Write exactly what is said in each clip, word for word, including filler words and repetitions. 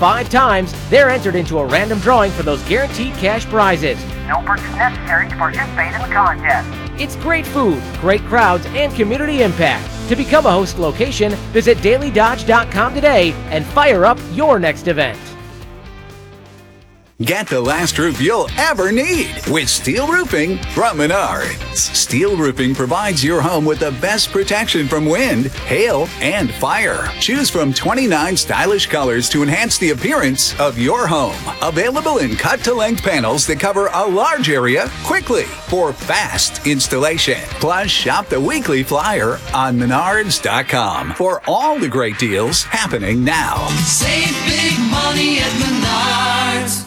five times, they're entered into a random drawing for those guaranteed cash prizes. No purchase necessary to participate in the contest. It's great food, great crowds, and community impact. To become a host location, visit daily dodge dot com today and fire up your next event. Get the last roof you'll ever need with steel roofing from Menards. Steel roofing provides your home with the best protection from wind, hail, and fire. Choose from twenty-nine stylish colors to enhance the appearance of your home. Available in cut-to-length panels that cover a large area quickly for fast installation. Plus, shop the weekly flyer on menards dot com for all the great deals happening now. Save big money at Menards.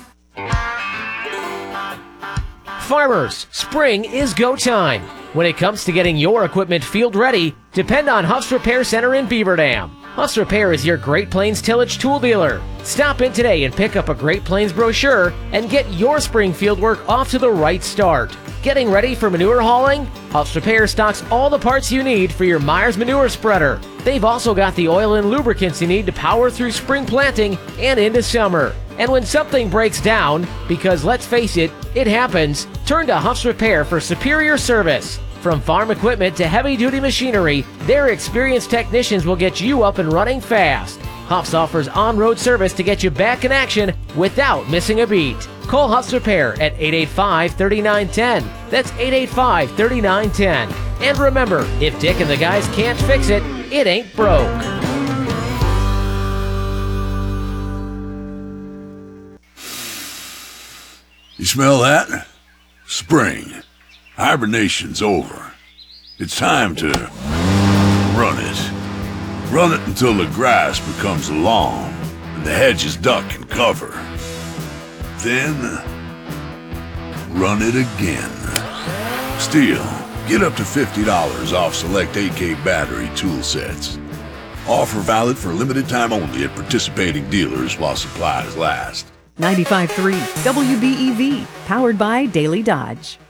Farmers, spring is go time. When it comes to getting your equipment field ready, depend on Huff's Repair Center in Beaver Dam. Huff's Repair is your Great Plains tillage tool dealer. Stop in today and pick up a Great Plains brochure and get your spring field work off to the right start. Getting ready for manure hauling? Huff's Repair stocks all the parts you need for your Myers manure spreader. They've also got the oil and lubricants you need to power through spring planting and into summer. And when something breaks down, because let's face it, it happens, turn to Huff's Repair for superior service. From farm equipment to heavy-duty machinery, their experienced technicians will get you up and running fast. Huff's offers on-road service to get you back in action without missing a beat. Call Huff's Repair at eight eight five, three nine one zero. That's eight eight five, three nine one zero. And remember, if Dick and the guys can't fix it, it ain't broke. You smell that? Spring. Hibernation's over. It's time to run it. Run it until the grass becomes long and the hedges duck and cover. Then, run it again. Steel, get up to fifty dollars off select A K battery tool sets. Offer valid for limited time only at participating dealers while supplies last. ninety-five point three W B E V, powered by Daily Dodge.